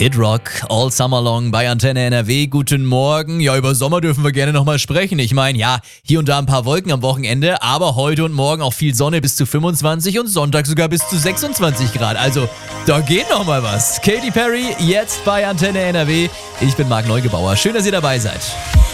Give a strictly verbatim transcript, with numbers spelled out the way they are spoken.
Hit Rock, All Summer Long bei Antenne N R W. Guten Morgen. Ja, über Sommer dürfen wir gerne nochmal sprechen. Ich meine, ja, hier und da ein paar Wolken am Wochenende, aber heute und morgen auch viel Sonne bis zu fünfundzwanzig und Sonntag sogar bis zu sechsundzwanzig Grad. Also, da geht nochmal was. Katy Perry, jetzt bei Antenne N R W. Ich bin Marc Neugebauer. Schön, dass ihr dabei seid.